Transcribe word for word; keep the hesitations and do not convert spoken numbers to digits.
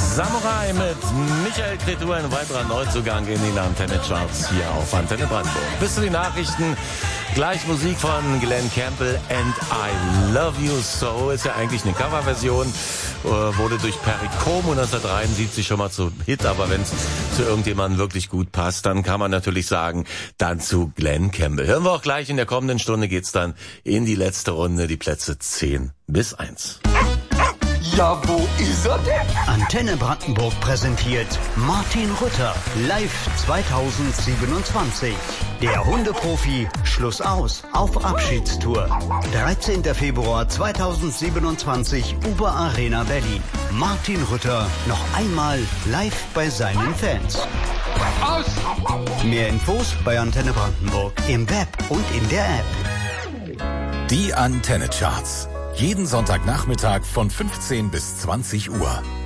Samurai mit Michael Cretu, ein weiterer Neuzugang in den Antenne-Charts hier auf Antenne Brandenburg. Bis zu den Nachrichten, gleich Musik von Glenn Campbell, And I Love You So. Ist ja eigentlich eine Coverversion, wurde durch Perry Como neunzehnhundertdreiundsiebzig schon mal zu Hit, aber wenn es zu irgendjemandem wirklich gut passt, dann kann man natürlich sagen, dann zu Glenn Campbell. Hören wir auch gleich, in der kommenden Stunde geht's dann in die letzte Runde, die Plätze zehn bis eins. Ja, wo ist er denn? Antenne Brandenburg präsentiert Martin Rütter live zweitausendsiebenundzwanzig. Der Hundeprofi Schluss aus auf Abschiedstour. dreizehnter Februar zweitausendsiebenundzwanzig, Uber Arena Berlin. Martin Rütter noch einmal live bei seinen Fans. Aus! Mehr Infos bei Antenne Brandenburg im Web und in der App. Die Antenne Charts. Jeden Sonntagnachmittag von fünfzehn bis zwanzig Uhr.